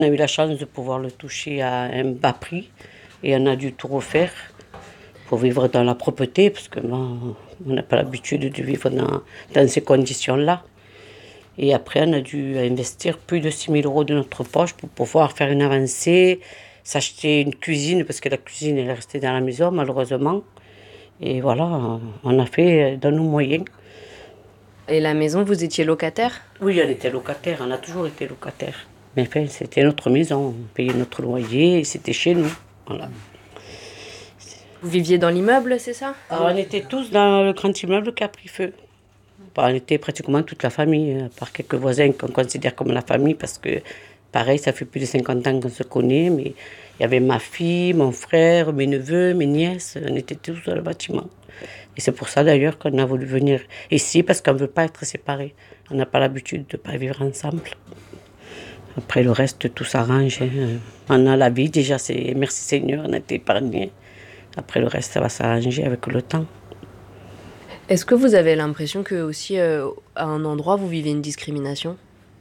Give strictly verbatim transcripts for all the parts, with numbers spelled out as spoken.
On a eu la chance de pouvoir le toucher à un bas prix et on a dû tout refaire pour vivre dans la propreté, parce que bon, on n'a pas l'habitude de vivre dans, dans ces conditions-là. Et après, on a dû investir plus de six mille euros de notre poche pour pouvoir faire une avancée, s'acheter une cuisine, parce que la cuisine elle est restée dans la maison, malheureusement. Et voilà, on a fait dans nos moyens. Et la maison, vous étiez locataire? Oui, on était locataire, on a toujours été locataire. Mais enfin, c'était notre maison, on payait notre loyer, et c'était chez nous. Voilà. Vous viviez dans l'immeuble, c'est ça? Alors, on était tous dans le grand immeuble qui a pris feu. On était pratiquement toute la famille, à part quelques voisins qu'on considère comme la famille, parce que, pareil, ça fait plus de cinquante ans qu'on se connaît, mais il y avait ma fille, mon frère, mes neveux, mes nièces, on était tous dans le bâtiment. Et c'est pour ça d'ailleurs qu'on a voulu venir ici, parce qu'on ne veut pas être séparés. On n'a pas l'habitude de ne pas vivre ensemble. Après le reste, tout s'arrange. Hein. On a la vie, déjà, c'est merci Seigneur, on a été épargnés. Après le reste, ça va s'arranger avec le temps. Est-ce que vous avez l'impression que aussi euh, à un endroit vous vivez une discrimination?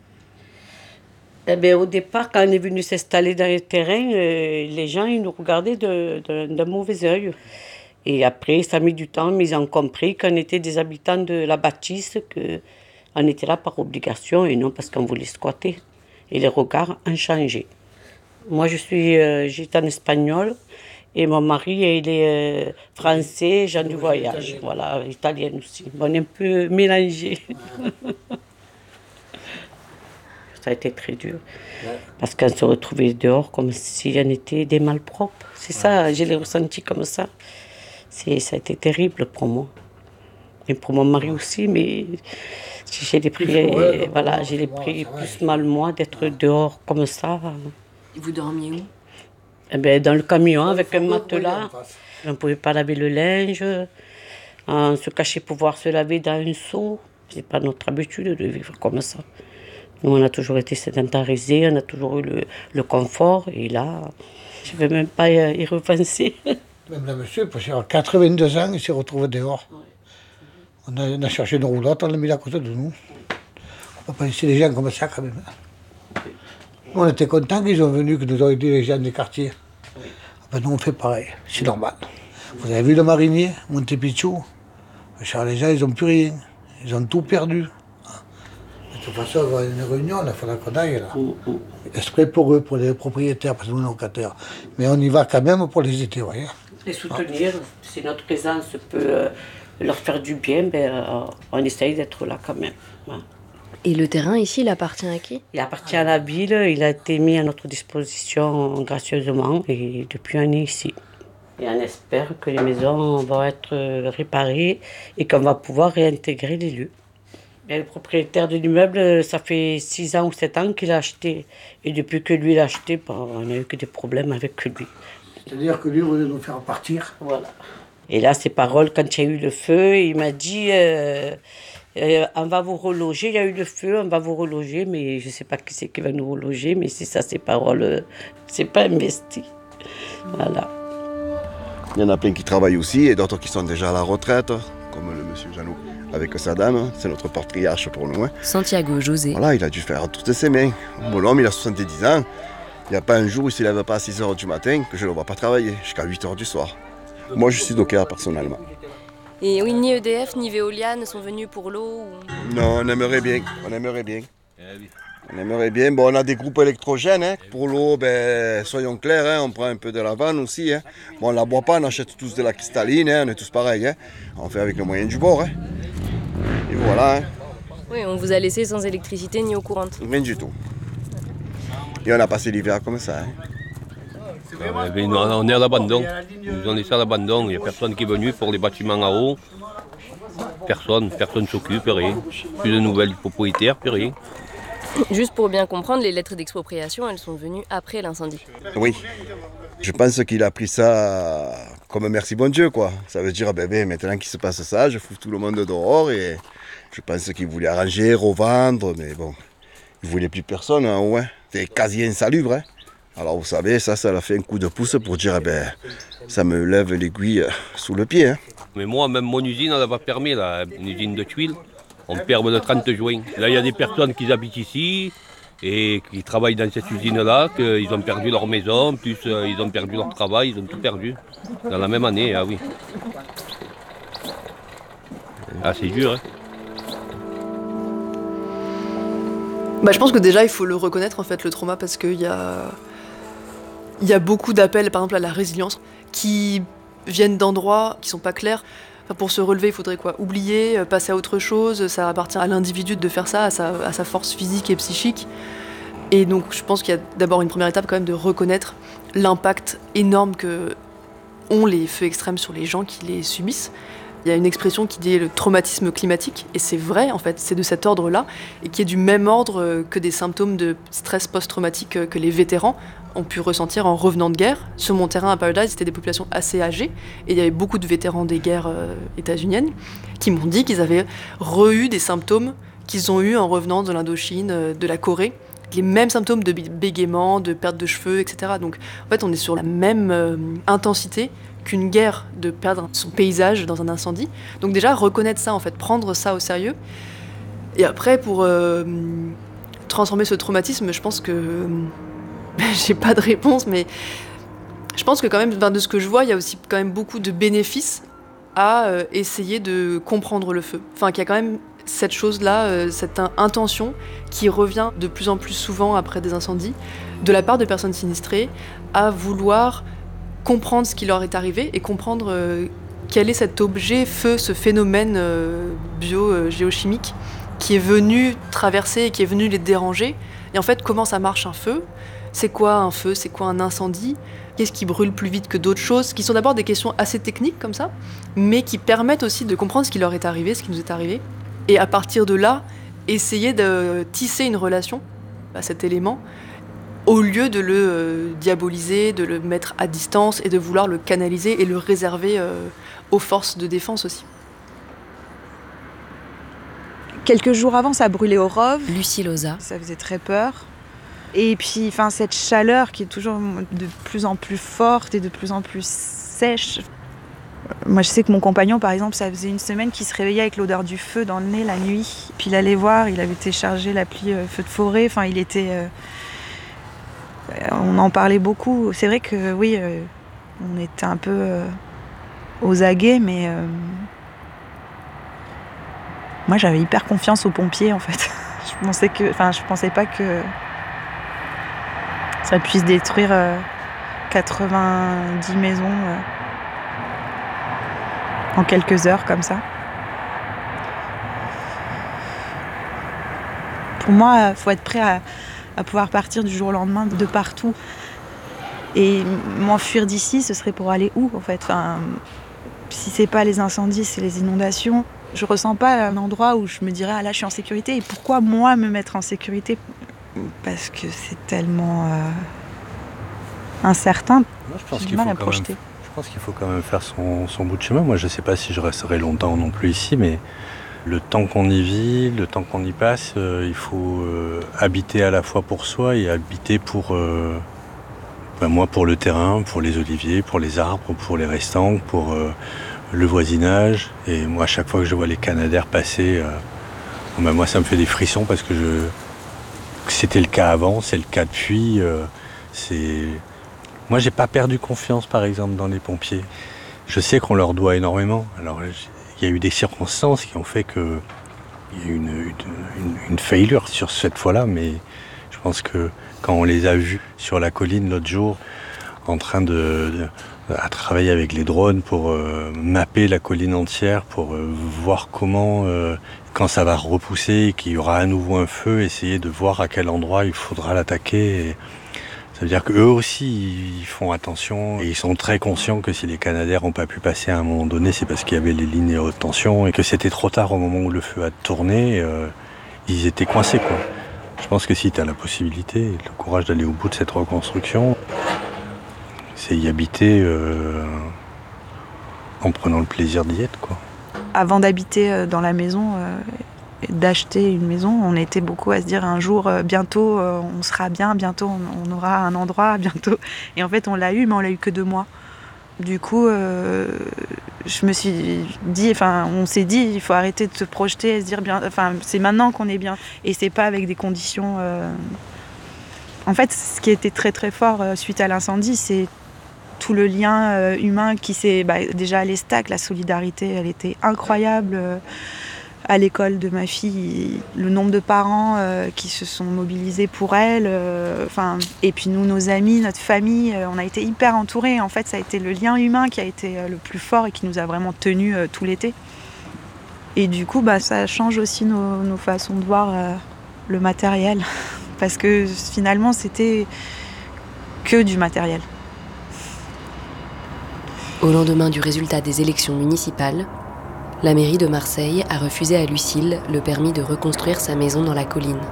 Eh bien, au départ, quand on est venu s'installer dans les terrains, euh, les gens ils nous regardaient de, de, d'un mauvais œil. Et après, ça a mis du temps, mais ils ont compris qu'on était des habitants de la bâtisse, qu'on était là par obligation et non parce qu'on voulait squatter. Et les regards ont changé. Moi, je suis euh, gitane espagnole. Et mon mari, il est euh, français, gens du voyage, italien. Voilà, italien aussi. On est un peu mélangés. Ça a été très dur. Ouais. Parce qu'on se retrouvait dehors comme si on était des malpropres. C'est ouais. Ça, je l'ai ressenti comme ça. C'est, ça a été terrible pour moi. Et pour mon mari aussi, mais j'ai les pris, ouais, voilà, j'ai les pris plus mal moi d'être dehors comme ça. Et vous dormiez où? Eh bien, dans le camion avec un matelas. On ne pouvait pas laver le linge. On se cachait pour pouvoir se laver dans un seau. Ce n'est pas notre habitude de vivre comme ça. Nous, on a toujours été sédentarisés, on a toujours eu le, le confort. Et là, je ne vais même pas y repenser. Même là, monsieur, parce qu'à quatre-vingt-deux ans, il s'est retrouvé dehors. Ouais. On, a, on a cherché une roulotte, on l'a mis à côté de nous. On ne peut pas laisser les gens comme ça quand même. On était contents qu'ils sont venus, que nous ont aidé les gens des quartiers. Oui. Ben nous on fait pareil, c'est normal. Vous avez vu le marinier, Montepicchu? Les gens, ils n'ont plus rien. Ils ont tout perdu. De toute façon, on va à une réunion, il faudra qu'on aille là. Mm-hmm. Exprès pour eux, pour les propriétaires, parce que nous, locataires. Mais on y va quand même pour les aider, vous voyez. Les soutenir, ah. Si notre présence peut euh, leur faire du bien, ben, euh, on essaye d'être là quand même. Ouais. Et le terrain ici, il appartient à qui? Il appartient à la ville, il a été mis à notre disposition gracieusement et depuis on est ici. Et on espère que les maisons vont être réparées et qu'on va pouvoir réintégrer les lieux. Et le propriétaire de l'immeuble, ça fait six ans ou sept ans qu'il a acheté. Et depuis que lui l'a acheté, bon, on n'a eu que des problèmes avec lui. C'est-à-dire que lui voulait nous faire partir. Voilà. Et là, ses paroles, quand il y a eu le feu, il m'a dit... Euh, Euh, on va vous reloger, il y a eu le feu, on va vous reloger, mais je ne sais pas qui c'est qui va nous reloger, mais c'est ça, ces paroles, euh, c'est pas investi. Voilà. Il y en a plein qui travaillent aussi et d'autres qui sont déjà à la retraite, comme le monsieur Janou avec sa dame, c'est notre patriarche pour le moins. Santiago José. Voilà, il a dû faire toutes ses mains. Mon homme, il a soixante-dix ans, il n'y a pas un jour où il ne se lève pas à six heures du matin que je ne le vois pas travailler, jusqu'à huit heures du soir. Moi, je suis docker personnellement. Et oui, ni E D F ni Veolia ne sont venus pour l'eau ou... Non, on aimerait bien, on aimerait bien. On aimerait bien. Bon, on a des groupes électrogènes. Hein. Pour l'eau, ben, soyons clairs, hein, on prend un peu de la vanne aussi. Hein. Bon, on ne la boit pas, on achète tous de la cristalline, hein, on est tous pareils. Hein. On fait avec le moyen du bord. Hein. Et voilà. Hein. Oui, on vous a laissé sans électricité ni eau courante. Rien du tout. Et on a passé l'hiver comme ça. Hein. Euh, ben, on est à l'abandon. Ils nous ont laissé à l'abandon. Il n'y a personne qui est venu pour les bâtiments à eau. Personne, personne ne s'occupe, rien. Plus de nouvelles propriétaires, plus rien. Juste pour bien comprendre, les lettres d'expropriation, elles sont venues après l'incendie. Oui. Je pense qu'il a pris ça comme un merci bon Dieu, quoi. Ça veut dire, ben, ben, maintenant qu'il se passe ça, je fous tout le monde dehors et je pense qu'il voulait arranger, revendre, mais bon, il ne voulait plus personne en haut. Hein. C'était quasi insalubre. Hein. Alors vous savez, ça, ça a fait un coup de pouce pour dire, eh ben, ça me lève l'aiguille sous le pied. Hein. Mais moi, même mon usine, elle n'a pas permis, là, une usine de tuiles. On perd le trente juin. Là, il y a des personnes qui habitent ici, et qui travaillent dans cette usine-là, qu'ils ont perdu leur maison, plus euh, ils ont perdu leur travail, ils ont tout perdu. Dans la même année, ah oui. Ah, c'est dur, hein. Bah, je pense que déjà, il faut le reconnaître, en fait, le trauma, parce qu'il y a... Il y a beaucoup d'appels, par exemple, à la résilience, qui viennent d'endroits qui sont pas clairs. Enfin, pour se relever, il faudrait quoi? Oublier, passer à autre chose, ça appartient à l'individu de faire ça, à sa, à sa force physique et psychique. Et donc, je pense qu'il y a d'abord une première étape, quand même, de reconnaître l'impact énorme que ont les feux extrêmes sur les gens qui les subissent. Il y a une expression qui dit le traumatisme climatique, et c'est vrai, en fait, c'est de cet ordre-là, et qui est du même ordre que des symptômes de stress post-traumatique que les vétérans ont pu ressentir en revenant de guerre. Sur mon terrain à Paradise, c'était des populations assez âgées, et il y avait beaucoup de vétérans des guerres euh, états-uniennes qui m'ont dit qu'ils avaient re-eu des symptômes qu'ils ont eu en revenant de l'Indochine, euh, de la Corée, les mêmes symptômes de bégaiement, de perte de cheveux, et cetera. Donc, en fait, on est sur la même euh, intensité qu'une guerre, de perdre son paysage dans un incendie. Donc déjà, reconnaître ça, en fait, prendre ça au sérieux. Et après, pour euh, transformer ce traumatisme, je pense que... Euh, j'ai pas de réponse, mais je pense que quand même, de ce que je vois, il y a aussi quand même beaucoup de bénéfices à euh, essayer de comprendre le feu. Enfin, qu'il y a quand même cette chose-là, euh, cette intention qui revient de plus en plus souvent après des incendies, de la part de personnes sinistrées, à vouloir comprendre ce qui leur est arrivé et comprendre euh, quel est cet objet feu, ce phénomène euh, bio-géochimique qui est venu traverser et qui est venu les déranger. Et en fait, comment ça marche un feu? C'est quoi un feu? C'est quoi un incendie? Qu'est-ce qui brûle plus vite que d'autres choses? Qui sont d'abord des questions assez techniques comme ça, mais qui permettent aussi de comprendre ce qui leur est arrivé, ce qui nous est arrivé. Et à partir de là, essayer de tisser une relation à cet élément, au lieu de le euh, diaboliser, de le mettre à distance et de vouloir le canaliser et le réserver euh, aux forces de défense aussi. Quelques jours avant, ça brûlait au Rove. Lucie Loza. Ça faisait très peur. Et puis, enfin, cette chaleur qui est toujours de plus en plus forte et de plus en plus sèche. Moi, je sais que mon compagnon, par exemple, ça faisait une semaine qu'il se réveillait avec l'odeur du feu dans le nez la nuit. Puis il allait voir, il avait téléchargé l'appli euh, Feu de forêt. Enfin, il était... Euh... On en parlait beaucoup. C'est vrai que, oui, euh, on était un peu euh, aux aguets, mais... Euh... Moi, j'avais hyper confiance aux pompiers, en fait. Je pensais que... Enfin, je pensais pas que... ça puisse détruire euh, quatre-vingt-dix maisons euh, en quelques heures comme ça. Pour moi, il faut être prêt à, à pouvoir partir du jour au lendemain de partout. Et m'enfuir d'ici, ce serait pour aller où en fait? Enfin, si c'est pas les incendies, c'est les inondations. Je ressens pas un endroit où je me dirais ah là je suis en sécurité. Et pourquoi moi me mettre en sécurité? Parce que c'est tellement euh, incertain. Moi, je pense J'ai qu'il du mal faut à quand projeter. même, je pense qu'il faut quand même faire son, son bout de chemin. Moi, je ne sais pas si je resterai longtemps non plus ici, mais le temps qu'on y vit, le temps qu'on y passe, euh, il faut euh, habiter à la fois pour soi et habiter pour, euh, ben moi, pour le terrain, pour les oliviers, pour les arbres, pour les restants, pour euh, le voisinage. Et moi, à chaque fois que je vois les canadaires passer, euh, ben moi, ça me fait des frissons parce que je... C'était le cas avant, c'est le cas depuis. Euh, c'est... Moi, j'ai pas perdu confiance, par exemple, dans les pompiers. Je sais qu'on leur doit énormément. Alors, il y a eu des circonstances qui ont fait que il y a eu une, une, une, une failure sur cette fois-là, mais je pense que quand on les a vus sur la colline l'autre jour, en train de, de à travailler avec les drones pour euh, mapper la colline entière, pour euh, voir comment, euh, quand ça va repousser, qu'il y aura à nouveau un feu, essayer de voir à quel endroit il faudra l'attaquer. Et ça veut dire qu'eux aussi, ils font attention et ils sont très conscients que si les canadaires n'ont pas pu passer à un moment donné, c'est parce qu'il y avait les lignes à haute tension et que c'était trop tard au moment où le feu a tourné, euh, ils étaient coincés, quoi. Je pense que si tu as la possibilité et le courage d'aller au bout de cette reconstruction, c'est y habiter euh, en prenant le plaisir d'y être, quoi. Avant d'habiter dans la maison, euh, d'acheter une maison, on était beaucoup à se dire un jour, euh, bientôt euh, on sera bien, bientôt on, on aura un endroit, bientôt. Et en fait on l'a eu, mais on l'a eu que deux mois. Du coup, euh, je me suis dit, enfin, on s'est dit, il faut arrêter de se projeter et se dire bien, enfin, c'est maintenant qu'on est bien. Et c'est pas avec des conditions. Euh... En fait, ce qui était très très fort euh, suite à l'incendie, c'est tout le lien euh, humain qui s'est. Bah, déjà à l'Estac, la solidarité, elle était incroyable. Euh, à l'école de ma fille, le nombre de parents euh, qui se sont mobilisés pour elle. Euh, et puis nous, nos amis, notre famille, euh, on a été hyper entourés. En fait, ça a été le lien humain qui a été euh, le plus fort et qui nous a vraiment tenus euh, tout l'été. Et du coup, bah, ça change aussi nos, nos façons de voir euh, le matériel. Parce que finalement, c'était que du matériel. Au lendemain du résultat des élections municipales, la mairie de Marseille a refusé à Lucille le permis de reconstruire sa maison dans la colline.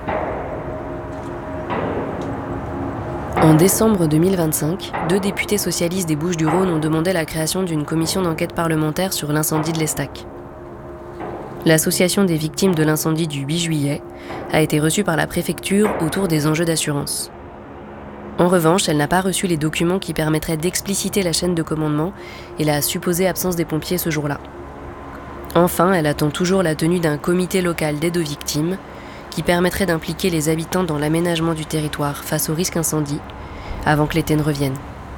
En décembre deux mille vingt-cinq, deux députés socialistes des Bouches-du-Rhône ont demandé la création d'une commission d'enquête parlementaire sur l'incendie de l'Estac. L'association des victimes de l'incendie du huit juillet a été reçue par la préfecture autour des enjeux d'assurance. En revanche, elle n'a pas reçu les documents qui permettraient d'expliciter la chaîne de commandement et la supposée absence des pompiers ce jour-là. Enfin, elle attend toujours la tenue d'un comité local d'aide aux victimes qui permettrait d'impliquer les habitants dans l'aménagement du territoire face au risque incendie avant que l'été ne revienne.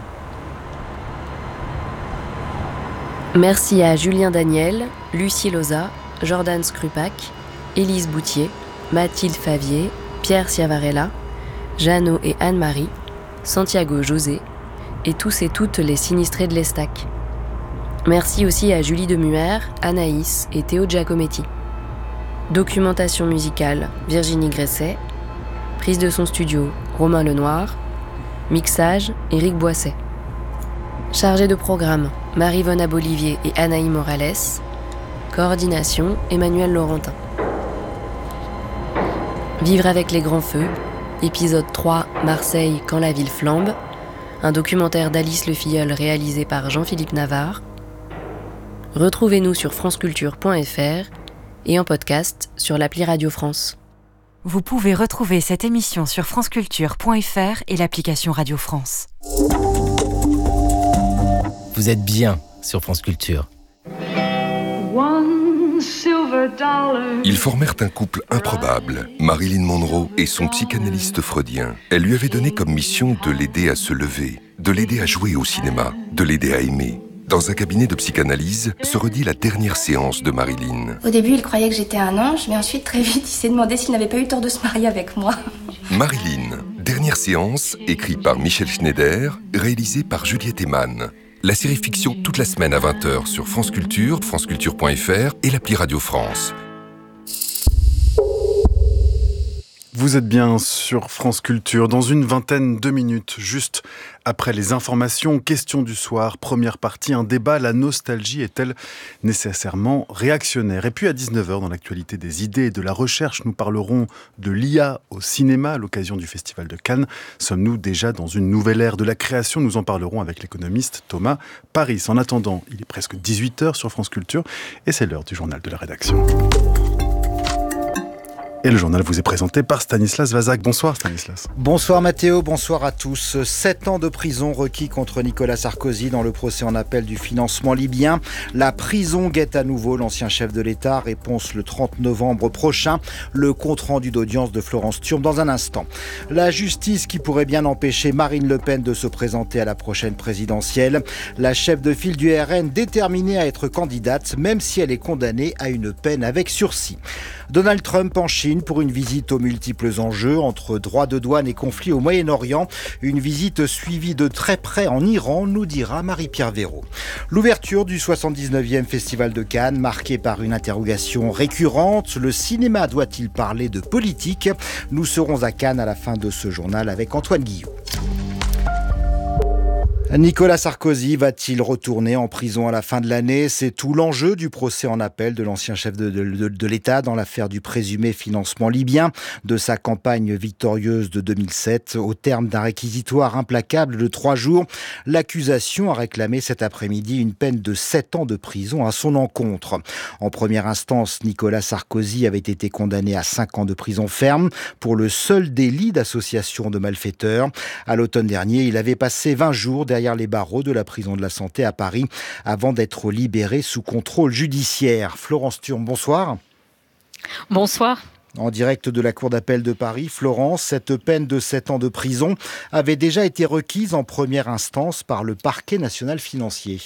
Merci à Julien Daniel, Lucie Loza, Jordan Skrupak, Élise Boutier, Mathilde Favier, Pierre Ciavarella, Jeannot et Anne-Marie, Santiago José et tous et toutes les sinistrés de l'Estac. Merci aussi à Julie Demuer, Anaïs et Théo Giacometti. Documentation musicale, Virginie Gresset. Prise de son studio, Romain Lenoir. Mixage, Éric Boisset. Chargé de programme, Marie-Vonne Abolivier et Anaïs Morales. Coordination, Emmanuel Laurentin. Vivre avec les grands feux, épisode trois, Marseille, quand la ville flambe. Un documentaire d'Alice Le Filleul réalisé par Jean-Philippe Navarre. Retrouvez-nous sur franceculture point f r et en podcast sur l'appli Radio France. Vous pouvez retrouver cette émission sur franceculture point f r et l'application Radio France. Vous êtes bien sur France Culture. Ils formèrent un couple improbable, Marilyn Monroe et son psychanalyste freudien. Elle lui avait donné comme mission de l'aider à se lever, de l'aider à jouer au cinéma, de l'aider à aimer. Dans un cabinet de psychanalyse, se redit la dernière séance de Marilyn. Au début, il croyait que j'étais un ange, mais ensuite, très vite, il s'est demandé s'il n'avait pas eu tort de se marier avec moi. Marilyn, dernière séance, écrit par Michel Schneider, réalisé par Juliette Eman. La série fiction toute la semaine à vingt heures sur France Culture, franceculture point f r et l'appli Radio France. Vous êtes bien sur France Culture. Dans une vingtaine de minutes, juste après les informations, question du soir, première partie, un débat, la nostalgie est-elle nécessairement réactionnaire ? Et puis à dix-neuf heures, dans l'actualité des idées et de la recherche, nous parlerons de l'I A au cinéma à l'occasion du Festival de Cannes. Sommes-nous déjà dans une nouvelle ère de la création ? Nous en parlerons avec l'économiste Thomas Paris. En attendant, il est presque dix-huit heures sur France Culture et c'est l'heure du journal de la rédaction. Et le journal vous est présenté par Stanislas Vazak. Bonsoir Stanislas. Bonsoir Mathéo, bonsoir à tous. Sept ans de prison requis contre Nicolas Sarkozy dans le procès en appel du financement libyen. La prison guette à nouveau l'ancien chef de l'État. Réponse le trente novembre prochain. Le compte-rendu d'audience de Florence Turm dans un instant. La justice qui pourrait bien empêcher Marine Le Pen de se présenter à la prochaine présidentielle. La chef de file du R N déterminée à être candidate, même si elle est condamnée à une peine avec sursis. Donald Trump en Chine pour une visite aux multiples enjeux entre droits de douane et conflits au Moyen-Orient. Une visite suivie de très près en Iran, nous dira Marie-Pierre Véraud. L'ouverture du soixante-dix-neuvième Festival de Cannes, marquée par une interrogation récurrente. Le cinéma doit-il parler de politique ? Nous serons à Cannes à la fin de ce journal avec Antoine Guillot. Nicolas Sarkozy va-t-il retourner en prison à la fin de l'année ? C'est tout l'enjeu du procès en appel de l'ancien chef de, de, de, de l'État dans l'affaire du présumé financement libyen de sa campagne victorieuse de deux mille sept. Au terme d'un réquisitoire implacable de trois jours, l'accusation a réclamé cet après-midi une peine de sept ans de prison à son encontre. En première instance, Nicolas Sarkozy avait été condamné à cinq ans de prison ferme pour le seul délit d'association de malfaiteurs. À l'automne dernier, il avait passé vingt jours derrière derrière les barreaux de la prison de la Santé à Paris avant d'être libéré sous contrôle judiciaire. Florence Thurm, bonsoir. Bonsoir. En direct de la Cour d'appel de Paris, Florence, cette peine de sept ans de prison avait déjà été requise en première instance par le parquet national financier.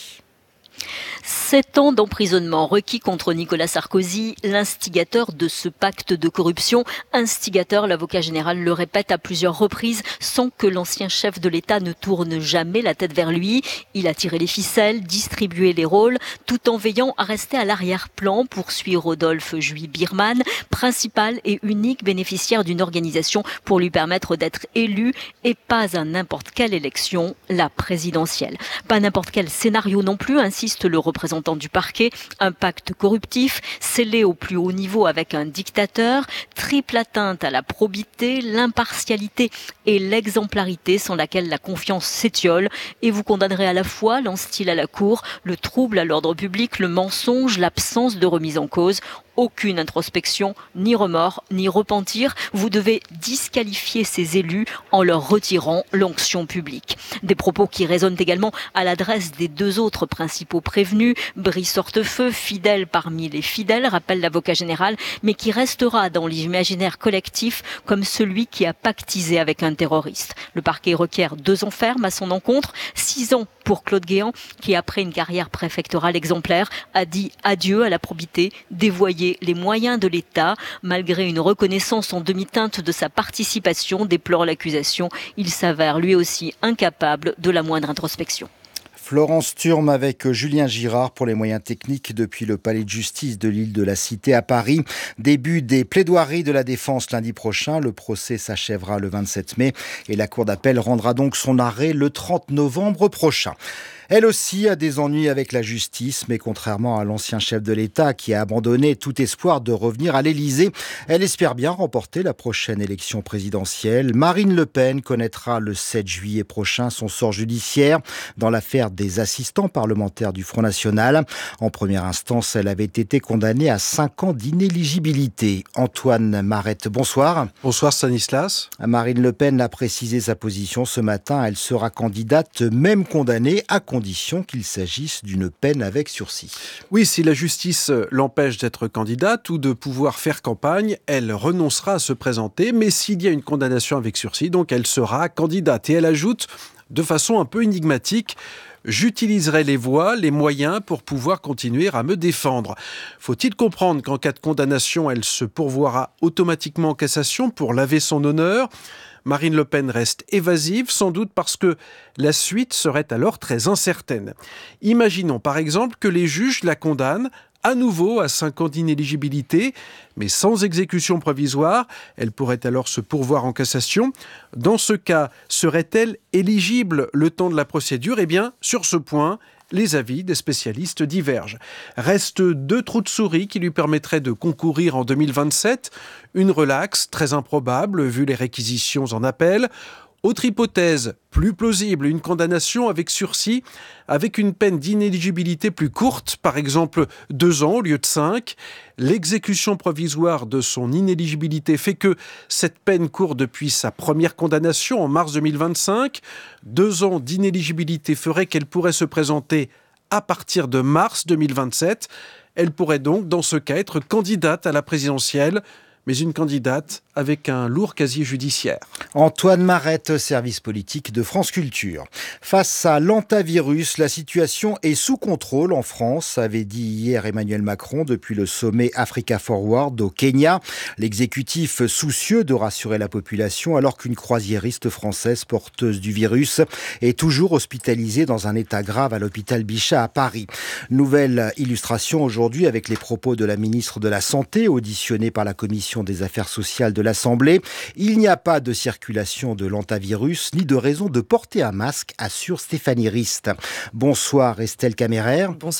Sept ans d'emprisonnement requis contre Nicolas Sarkozy, l'instigateur de ce pacte de corruption. Instigateur, l'avocat général le répète à plusieurs reprises, sans que l'ancien chef de l'État ne tourne jamais la tête vers lui. Il a tiré les ficelles, distribué les rôles, tout en veillant à rester à l'arrière-plan, poursuit Rodolphe Jouy-Birman, principal et unique bénéficiaire d'une organisation pour lui permettre d'être élu, et pas à n'importe quelle élection, la présidentielle. Pas n'importe quel scénario non plus, insiste le représentant du parquet, un pacte corruptif scellé au plus haut niveau avec un dictateur, triple atteinte à la probité, l'impartialité et l'exemplarité sans laquelle la confiance s'étiole, et vous condamnerez à la fois, lance-t-il à la cour, le trouble à l'ordre public, le mensonge, l'absence de remise en cause. Aucune introspection, ni remords, ni repentir. Vous devez disqualifier ces élus en leur retirant l'onction publique. Des propos qui résonnent également à l'adresse des deux autres principaux prévenus. Brice Hortefeux, fidèle parmi les fidèles, rappelle l'avocat général, mais qui restera dans l'imaginaire collectif comme celui qui a pactisé avec un terroriste. Le parquet requiert deux ans ferme à son encontre, six ans pour Claude Guéant, qui après une carrière préfectorale exemplaire a dit adieu à la probité, dévoyé les moyens de l'État. Malgré une reconnaissance en demi-teinte de sa participation, déplore l'accusation, il s'avère lui aussi incapable de la moindre introspection. Florence Thurm avec Julien Girard pour les moyens techniques depuis le palais de justice de l'île de la Cité à Paris. Début des plaidoiries de la défense lundi prochain. Le procès s'achèvera le vingt-sept mai et la Cour d'appel rendra donc son arrêt le trente novembre prochain. Elle aussi a des ennuis avec la justice, mais contrairement à l'ancien chef de l'État qui a abandonné tout espoir de revenir à l'Élysée, elle espère bien remporter la prochaine élection présidentielle. Marine Le Pen connaîtra le sept juillet prochain son sort judiciaire dans l'affaire des assistants parlementaires du Front National. En première instance, elle avait été condamnée à cinq ans d'inéligibilité. Antoine Marette, bonsoir. Bonsoir Stanislas. Marine Le Pen a précisé sa position ce matin. Elle sera candidate, même condamnée, à condition qu'il s'agisse d'une peine avec sursis. Oui, si la justice l'empêche d'être candidate ou de pouvoir faire campagne, elle renoncera à se présenter, mais s'il y a une condamnation avec sursis, donc elle sera candidate. Et elle ajoute de façon un peu énigmatique: j'utiliserai les voies, les moyens pour pouvoir continuer à me défendre. Faut-il comprendre qu'en cas de condamnation, elle se pourvoira automatiquement en cassation pour laver son honneur ? Marine Le Pen reste évasive, sans doute parce que la suite serait alors très incertaine. Imaginons par exemple que les juges la condamnent à nouveau à cinq ans d'inéligibilité, mais sans exécution provisoire. Elle pourrait alors se pourvoir en cassation. Dans ce cas, serait-elle éligible le temps de la procédure ? Eh bien, sur ce point, les avis des spécialistes divergent. Restent deux trous de souris qui lui permettraient de concourir en deux mille vingt-sept. Une relaxe, très improbable vu les réquisitions en appel. Autre hypothèse, plus plausible, une condamnation avec sursis, avec une peine d'inéligibilité plus courte, par exemple deux ans au lieu de cinq. L'exécution provisoire de son inéligibilité fait que cette peine court depuis sa première condamnation en mars deux mille vingt-cinq. Deux ans d'inéligibilité ferait qu'elle pourrait se présenter à partir de mars deux mille vingt-sept. Elle pourrait donc, dans ce cas, être candidate à la présidentielle, mais une candidate avec un lourd casier judiciaire. Antoine Marette, service politique de France Culture. Face à l'hantavirus, la situation est sous contrôle en France, avait dit hier Emmanuel Macron depuis le sommet Africa Forward au Kenya. L'exécutif soucieux de rassurer la population alors qu'une croisiériste française porteuse du virus est toujours hospitalisée dans un état grave à l'hôpital Bichat à Paris. Nouvelle illustration aujourd'hui avec les propos de la ministre de la Santé auditionnée par la commission des affaires sociales de l'Assemblée. Il n'y a pas de circulation de l'hantavirus ni de raison de porter un masque, assure Stéphanie Rist. Bonsoir Estelle Caméraire. Bonsoir.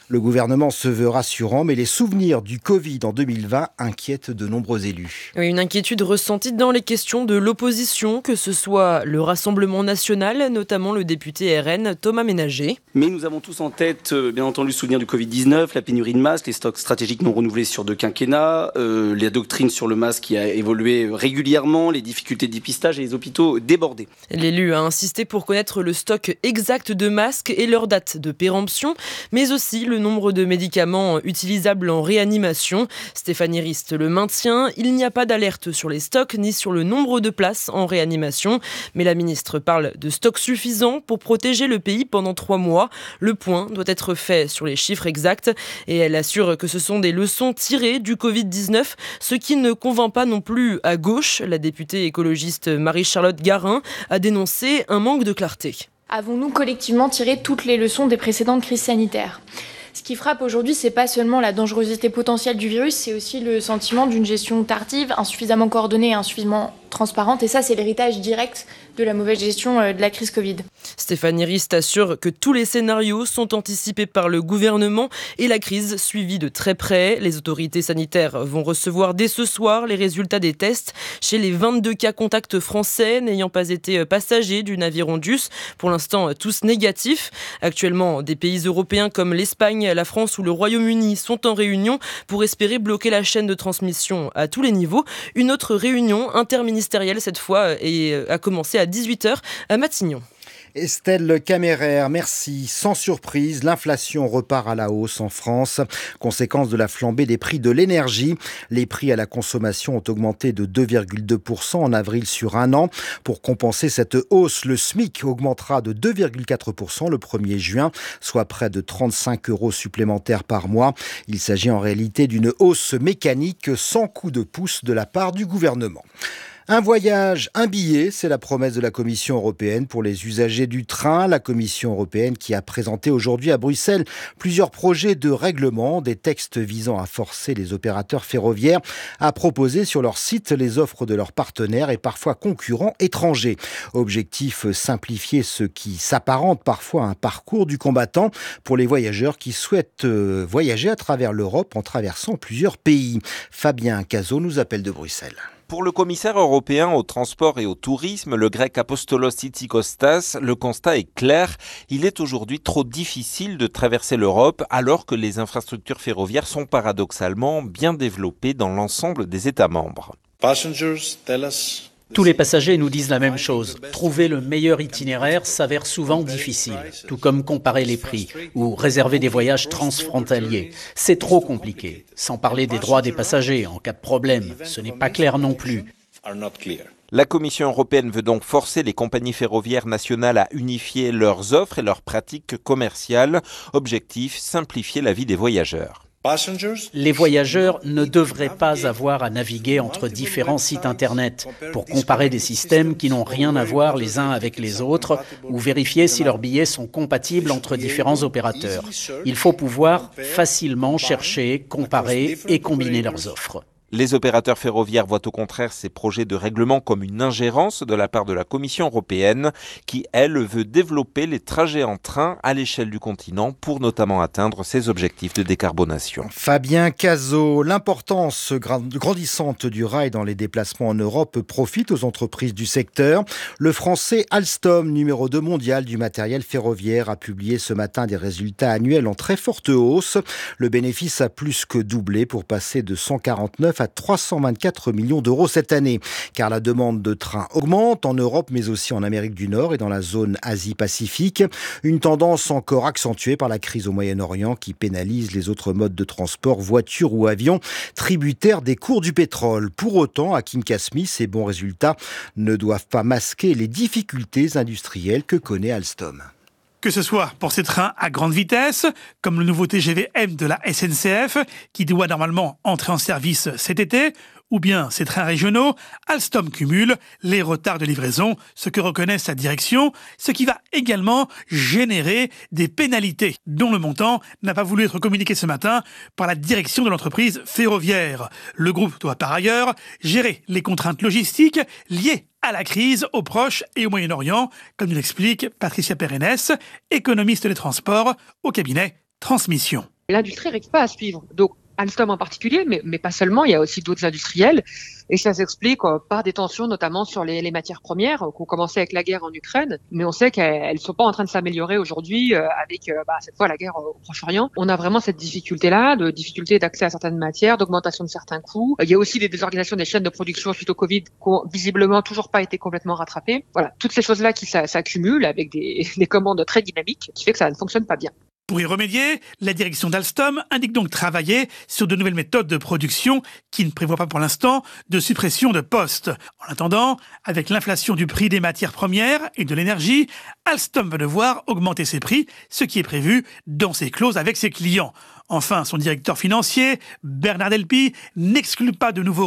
Le gouvernement se veut rassurant, mais les souvenirs du Covid en deux mille vingt inquiètent de nombreux élus. Oui, une inquiétude ressentie dans les questions de l'opposition, que ce soit le Rassemblement national, notamment le député R N Thomas Ménager. Mais nous avons tous en tête, bien entendu, le souvenir du Covid dix-neuf, la pénurie de masques, les stocks stratégiques non renouvelés sur deux quinquennats, euh, la doctrine sur le masque qui a évolué régulièrement, les difficultés de dépistage et les hôpitaux débordés. L'élu a insisté pour connaître le stock exact de masques et leur date de péremption, mais aussi le nombre de médicaments utilisables en réanimation. Stéphanie Rist le maintient, il n'y a pas d'alerte sur les stocks ni sur le nombre de places en réanimation, mais la ministre parle de stocks suffisants pour protéger le pays pendant trois mois. Le point doit être fait sur les chiffres exacts et elle assure que ce sont des leçons tirées du Covid dix-neuf, ce qui ne convainc pas non plus à gauche. La députée écologiste Marie-Charlotte Garin a dénoncé un manque de clarté. Avons-nous collectivement tiré toutes les leçons des précédentes crises sanitaires ? Ce qui frappe aujourd'hui, c'est pas seulement la dangerosité potentielle du virus, c'est aussi le sentiment d'une gestion tardive, insuffisamment coordonnée et insuffisamment transparente. Et ça, c'est l'héritage direct de la mauvaise gestion de la crise Covid. Stéphanie Rist assure que tous les scénarios sont anticipés par le gouvernement et la crise suivie de très près. Les autorités sanitaires vont recevoir dès ce soir les résultats des tests chez les vingt-deux cas contacts français n'ayant pas été passagers du navire Ondus. Pour l'instant, tous négatifs. Actuellement, des pays européens comme l'Espagne, la France ou le Royaume-Uni sont en réunion pour espérer bloquer la chaîne de transmission à tous les niveaux. Une autre réunion interministérielle cette fois et a commencé à dix-huit heures à Matignon. Estelle Caméraire, merci. Sans surprise, l'inflation repart à la hausse en France. Conséquence de la flambée des prix de l'énergie. Les prix à la consommation ont augmenté de deux virgule deux pour cent en avril sur un an. Pour compenser cette hausse, le SMIC augmentera de deux virgule quatre pour cent le premier juin, soit près de trente-cinq euros supplémentaires par mois. Il s'agit en réalité d'une hausse mécanique sans coup de pouce de la part du gouvernement. Un voyage, un billet, c'est la promesse de la Commission européenne pour les usagers du train. La Commission européenne qui a présenté aujourd'hui à Bruxelles plusieurs projets de règlement, des textes visant à forcer les opérateurs ferroviaires à proposer sur leur site les offres de leurs partenaires et parfois concurrents étrangers. Objectif, simplifier ce qui s'apparente parfois à un parcours du combattant pour les voyageurs qui souhaitent voyager à travers l'Europe en traversant plusieurs pays. Fabien Cazot nous appelle de Bruxelles. Pour le commissaire européen au transport et au tourisme, le grec Apostolos Tsikostas, le constat est clair. Il est aujourd'hui trop difficile de traverser l'Europe alors que les infrastructures ferroviaires sont paradoxalement bien développées dans l'ensemble des États membres. Passengers tell us Tous les passagers nous disent la même chose. Trouver le meilleur itinéraire s'avère souvent difficile, tout comme comparer les prix ou réserver des voyages transfrontaliers. C'est trop compliqué. Sans parler des droits des passagers en cas de problème, ce n'est pas clair non plus. La Commission européenne veut donc forcer les compagnies ferroviaires nationales à unifier leurs offres et leurs pratiques commerciales. Objectif, simplifier la vie des voyageurs. Les voyageurs ne devraient pas avoir à naviguer entre différents sites internet pour comparer des systèmes qui n'ont rien à voir les uns avec les autres ou vérifier si leurs billets sont compatibles entre différents opérateurs. Il faut pouvoir facilement chercher, comparer et combiner leurs offres. Les opérateurs ferroviaires voient au contraire ces projets de règlement comme une ingérence de la part de la Commission européenne qui, elle, veut développer les trajets en train à l'échelle du continent pour notamment atteindre ses objectifs de décarbonation. Fabien Cazot, l'importance grandissante du rail dans les déplacements en Europe profite aux entreprises du secteur. Le français Alstom, numéro deux mondial du matériel ferroviaire, a publié ce matin des résultats annuels en très forte hausse. Le bénéfice a plus que doublé pour passer de cent quarante-neuf à trois cent vingt-quatre millions d'euros cette année, car la demande de trains augmente en Europe, mais aussi en Amérique du Nord et dans la zone Asie-Pacifique. Une tendance encore accentuée par la crise au Moyen-Orient qui pénalise les autres modes de transport, voitures ou avions, tributaires des cours du pétrole. Pour autant, Hakim Kasmi, ces bons résultats ne doivent pas masquer les difficultés industrielles que connaît Alstom. Que ce soit pour ces trains à grande vitesse, comme le nouveau T G V M de la S N C F, qui doit normalement entrer en service cet été, ou bien ces trains régionaux, Alstom cumule les retards de livraison, ce que reconnaît sa direction, ce qui va également générer des pénalités, dont le montant n'a pas voulu être communiqué ce matin par la direction de l'entreprise ferroviaire. Le groupe doit par ailleurs gérer les contraintes logistiques liées à la crise au Proche et au Moyen-Orient, comme nous l'explique Patricia Perennes, économiste des transports au cabinet Transmission. L'industrie n'arrive pas à suivre. Donc, Alstom en particulier, mais, mais pas seulement, il y a aussi d'autres industriels. Et ça s'explique euh, par des tensions, notamment sur les, les matières premières, euh, qui ont commencé avec la guerre en Ukraine. Mais on sait qu'elles ne sont pas en train de s'améliorer aujourd'hui euh, avec, euh, bah, cette fois, la guerre au Proche-Orient. On a vraiment cette difficulté-là, de difficulté d'accès à certaines matières, d'augmentation de certains coûts. Il y a aussi des désorganisations des chaînes de production suite au Covid qui ont visiblement toujours pas été complètement rattrapées. Voilà, toutes ces choses-là qui s'accumulent avec des, des commandes très dynamiques, qui fait que ça ne fonctionne pas bien. Pour y remédier, la direction d'Alstom indique donc travailler sur de nouvelles méthodes de production qui ne prévoient pas pour l'instant de suppression de postes. En attendant, avec l'inflation du prix des matières premières et de l'énergie, Alstom va devoir augmenter ses prix, ce qui est prévu dans ses clauses avec ses clients. Enfin, son directeur financier, Bernard Delpy, n'exclut pas de nouveaux